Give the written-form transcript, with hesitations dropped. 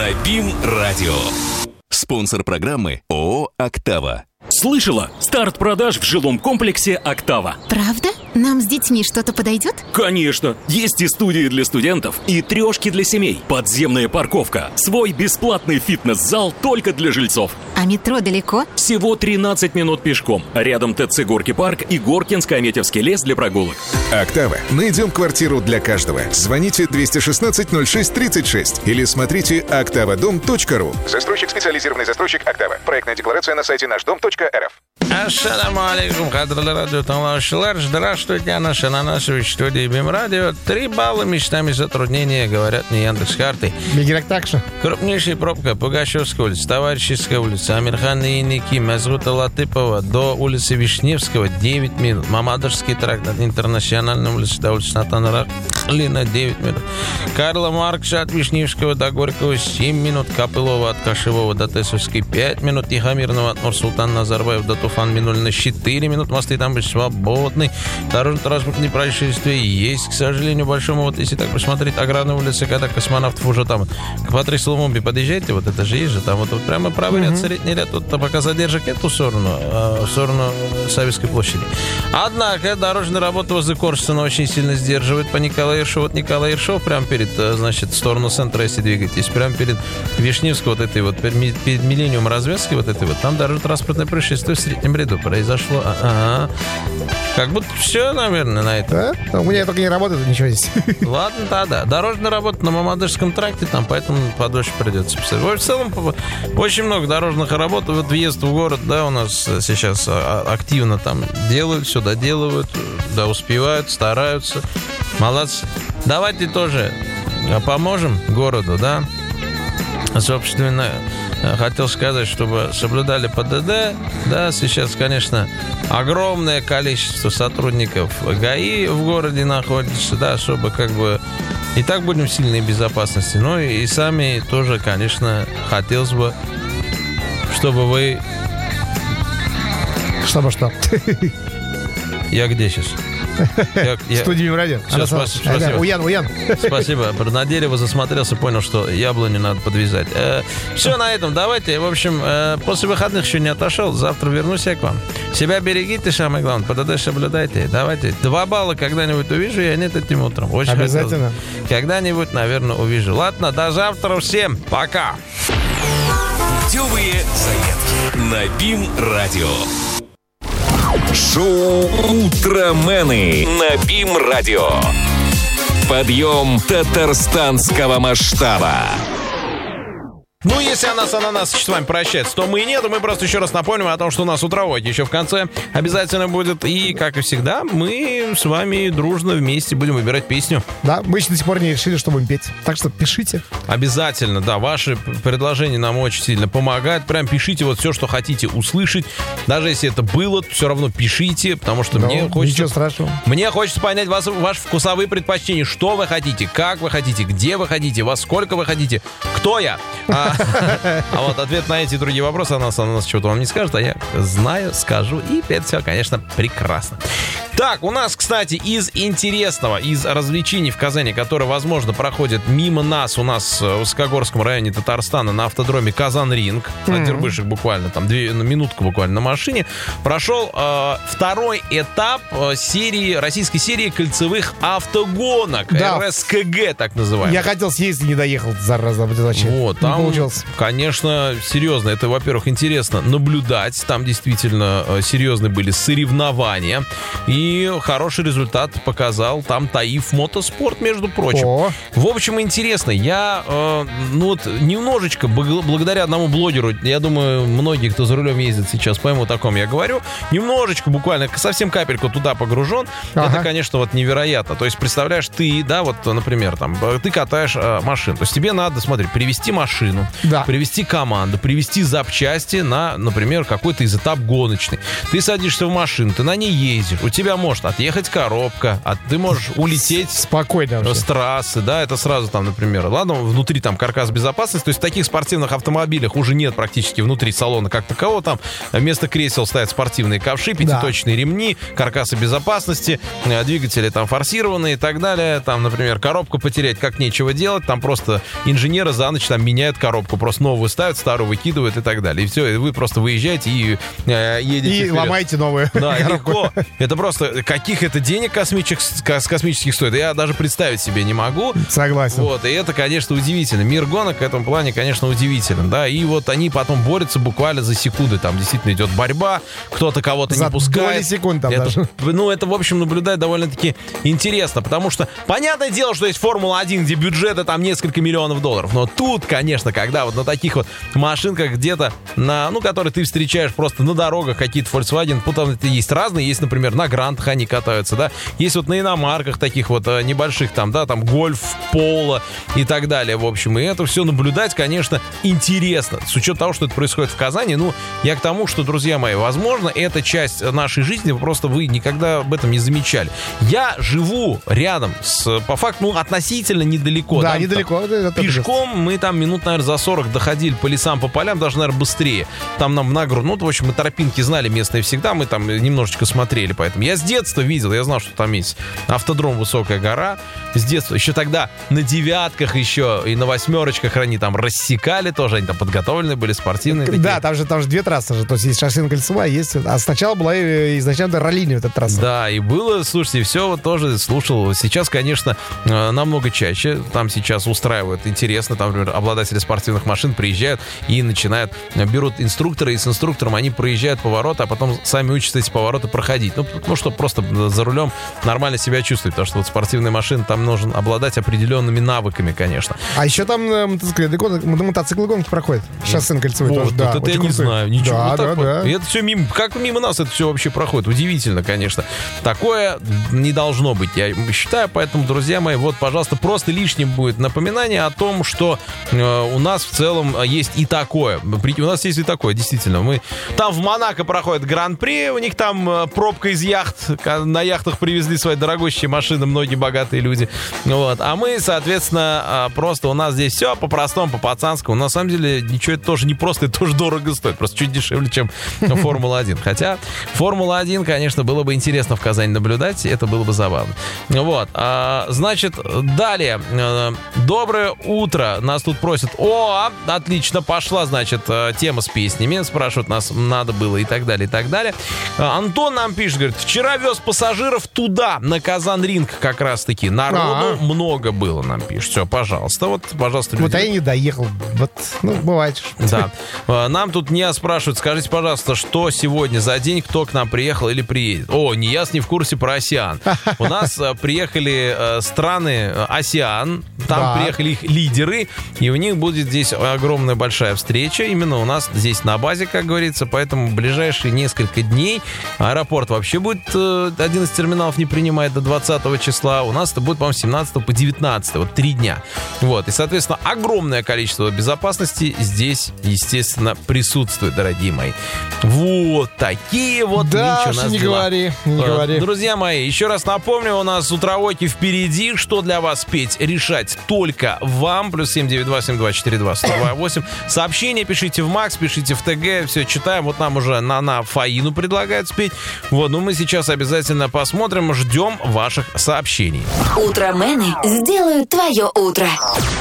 на БИМ-радио. Спонсор программы ООО «Октава». Слышала? Старт продаж в жилом комплексе «Октава». Правда? Нам с детьми что-то подойдет? Конечно! Есть и студии для студентов, и трешки для семей, подземная парковка, свой бесплатный фитнес-зал только для жильцов. А метро далеко? Всего 13 минут пешком. Рядом ТЦ «Горки парк» и Горкинско-Аметьевский лес для прогулок. «Октава». Найдем квартиру для каждого. Звоните 216-06-36 или смотрите oktavadom.ru. Застройщик, специализированный застройщик «Октава». Проектная декларация на сайте нашдом.рф. Ассаламу алейкум, кадрлы радио таңлаушылар. Здравствуйте, Анаш Ананасович, студии БИМ-радио. 3 балла, местами затруднения, говорят мне Яндекс.Карты. Бегирак также. Крупнейшая пробка Пугачевская улица, Товарищеская улица, Амирхан Яники, Мазгута Латыпова до улицы Вишневского 9 минут. Мамадышский тракт от Интернациональной улицы до улицы Натана Лина 9 минут. Карла Маркса от Вишневского до Горького 7 минут. Копылова от Кашевого до Тесовской 5 минут. Тихомирного от Нурсултана Назарбаев до Туфан Минулина 4 минут. Мосты там быть свободны. Дорожно-транспортные происшествия есть, к сожалению, большому. Вот если так посмотреть, Аграрная улица, когда космонавтов уже там к Патрису Лумумби подъезжаете, вот это же есть же, там вот прямо правый ряд, средний ряд, тут пока задержек нет в сторону Советской площади. Однако дорожная работа возле Коршуна очень сильно сдерживает по Николаю Ершову. Вот Николай Ершов прямо перед, значит, в сторону центра, если двигаетесь, прямо перед Вишневской, вот этой вот, перед Миллениум развязки вот этой вот, там дорожно-транспортное происшествие в среднем ряду произошло. Как будто все, наверное, на этом. Да? У меня только не работает ничего здесь. Ладно, да. Дорожная работа на Мамадышском тракте, там, поэтому подольше придется писать. В целом, очень много дорожных работ. Вот въезд в город, да, у нас сейчас активно там делают, все доделывают, да, успевают, стараются. Молодцы. Давайте тоже поможем городу, да. Собственно, хотел сказать, чтобы соблюдали ПДД. Да, сейчас, конечно, огромное количество сотрудников ГАИ в городе находится, да, чтобы как бы и так будем в сильной безопасности. Ну и сами тоже, конечно, хотелось бы, чтобы вы... Чтобы что? Я где сейчас? В студии БИМ-радио. Спасибо. Уян. Спасибо. На дерево засмотрелся, понял, что яблоню надо подвязать. Все на этом. Давайте. В общем, после выходных еще не отошел. Завтра вернусь я к вам. Себя берегите, самое главное. ПДД соблюдайте. Давайте. 2 балла когда-нибудь увижу я, нет, этим утром. Очень обязательно. Хотелось. Когда-нибудь, наверное, увижу. Ладно, до завтра всем. Пока. Путевые заявки на БИМ-радио. Шоу «Утромены» на БИМ-радио. Подъем татарстанского масштаба. Ну, если Ананасыч с вами прощается, то мы и нет. Мы просто еще раз напомним о том, что у нас утровойки еще в конце обязательно будет. И, как и всегда, мы с вами дружно вместе будем выбирать песню. Да, мы еще до сих пор не решили, что будем петь. Так что пишите. Обязательно, да. Ваши предложения нам очень сильно помогают. Прям пишите вот все, что хотите услышать. Даже если это было, все равно пишите, потому что мне хочется... Ничего страшного. Мне хочется понять ваши вкусовые предпочтения. Что вы хотите, как вы хотите, где вы хотите, во сколько вы хотите, кто я. А вот ответ на эти и другие вопросы она нас чего-то вам не скажет, а я знаю, скажу. И это все, конечно, прекрасно. Так, у нас, кстати, из интересного, из развлечений в Казани, которые, возможно, проходят мимо нас, у нас в Высокогорском районе Татарстана на автодроме Казан-Ринг, на Дербышах буквально, там минутку буквально на машине, прошел второй этап российской серии кольцевых автогонок, да. РСКГ, так называемый. Я хотел съездить, не доехал, зараза. Вот, там, не получилось. Конечно, серьезно, это, во-первых, интересно наблюдать, там действительно серьезные были соревнования, и хороший результат показал там Таиф Мотоспорт, между прочим. В общем, интересно. Я, немножечко, благодаря одному блогеру, я думаю, многие, кто за рулем ездит сейчас, поймут, о ком я говорю, немножечко, буквально, совсем капельку туда погружен. Это, конечно, вот невероятно. То есть, представляешь, ты, да, вот, например, там, ты катаешь машину. То есть, тебе надо, смотри, привезти машину, привезти команду, привезти запчасти на, например, какой-то из этап гоночный. Ты садишься в машину, ты на ней ездишь, у тебя может отъехать коробка, а ты можешь улететь Спокойно вообще. с трассы, да, это сразу там, например, ладно, внутри там каркас безопасности, то есть в таких спортивных автомобилях уже нет практически внутри салона как такового, там вместо кресел стоят спортивные ковши, пятиточные ремни, каркасы безопасности, двигатели там форсированные и так далее, там, например, коробку потерять как нечего делать, там просто инженеры за ночь там меняют коробку, просто новую ставят, старую выкидывают и так далее, и все, и вы просто выезжаете и едете И вперед. ломаете новую. Да, коробку. легко. Это просто каких это денег космических стоит, я даже представить себе не могу. Согласен. Вот, и это, конечно, удивительно. Мир гонок в этом плане, конечно, удивителен, да, и вот они потом борются буквально за секунды, там действительно идет борьба, кто-то кого-то За не пускает. доли секунд там это, даже. Ну, это, в общем, наблюдать довольно-таки интересно, потому что, понятное дело, что есть Формула-1, где бюджеты там несколько миллионов долларов, но тут, конечно, когда вот на таких вот машинках где-то, которые ты встречаешь просто на дорогах, какие-то Volkswagen, потом это есть разные, есть, например, на Грантах они катаются, да, есть вот на иномарках таких вот небольших там, да, там Гольф, Поло и так далее, в общем, и это все наблюдать, конечно, интересно, с учетом того, что это происходит в Казани, я к тому, что, друзья мои, возможно, это часть нашей жизни, просто вы никогда об этом не замечали. Я живу рядом по факту, относительно недалеко. Да, там, недалеко. Пешком мы там минут, наверное, за 40 доходили по лесам, по полям, даже, наверное, быстрее. Там нам на гору, в общем, мы тропинки знали местные всегда, мы там немножечко смотрели, поэтому я с детства видел, я знал, что там есть автодром Высокая гора, с детства, еще тогда на девятках еще и на восьмерочках они там рассекали тоже, они там подготовленные были, спортивные такие. Да, там же две трассы же, то есть есть шоссейно-кольцевая, есть, а сначала была изначально раллийная эта трасса. Да, и было, слушайте, все вот тоже слушал. Сейчас, конечно, намного чаще. Там сейчас устраивают интересно. Там, например, обладатели спортивных машин приезжают и начинают, берут инструктора, и с инструктором они проезжают повороты, а потом сами учатся эти повороты проходить. Чтобы просто за рулем нормально себя чувствовать. Потому что вот спортивные машины, там нужно обладать определенными навыками, конечно. А еще там мотоциклы гонки проходят. Шоссейно-кольцевые тоже, да. Вот это я не знаю. Ничего. Да, вот так вот. да. И это все мимо. Как мимо нас это все вообще проходит? Удивительно, конечно. Такое не должно быть, я считаю. Поэтому, друзья мои, вот, пожалуйста, просто лишним будет напоминание о том, что у нас в целом есть и такое. У нас есть и такое, действительно. Там в Монако проходит Гран-при, у них там пробка из яхт. На яхтах привезли свои дорогущие машины многие богатые люди. Вот. А мы, соответственно, просто у нас здесь все по-простому, по-пацанскому. На самом деле, ничего это тоже не просто, это тоже дорого стоит. Просто чуть дешевле, чем Формула-1. Хотя Формула-1, конечно, было бы интересно в Казани наблюдать, это было бы забавно. Вот. Значит, далее. Доброе утро. Нас тут просят. Отлично, пошла, значит, тема с песнями. Спрашивают нас, надо было и так далее, и так далее. Антон нам пишет, говорит, вчера вез пассажиров туда, на Казан-ринг как раз-таки. Народу много было, нам пишет. Все, пожалуйста. Вот, пожалуйста, люди. Вот я и не доехал. Вот, бывает. Да. Нам тут не спрашивают, скажите, пожалуйста, что сегодня за день, кто к нам приехал или приедет? Не ясно, не в курсе про АСЕАН. У нас приехали страны АСЕАН, там приехали их лидеры, и у них будет здесь огромная большая встреча, именно у нас здесь на базе, как говорится, поэтому в ближайшие несколько дней аэропорт вообще будет, один из терминалов не принимает до 20 числа, у нас это будет, по-моему, с 17 по 19, вот 3 дня. Вот, и, соответственно, огромное количество безопасности здесь, естественно, присутствует, дорогие мои. Вот такие вот да, у нас не дела. говори, не говори. Друзья мои, еще раз напомню, у нас утровойки впереди. Что для вас петь, решать только вам. Плюс 792-7242-1028. Сообщения пишите в Макс, пишите в ТГ. Все читаем. Вот нам уже на Фаину предлагают спеть. Вот, мы сейчас обязательно посмотрим. Ждем ваших сообщений. Утромены сделают твое утро.